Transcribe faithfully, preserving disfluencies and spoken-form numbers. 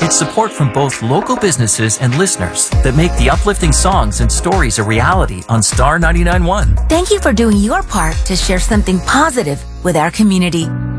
It's support from both local businesses and listeners that make the uplifting songs and stories a reality on Star ninety-nine point one. Thank you for doing your part to share something positive with our community.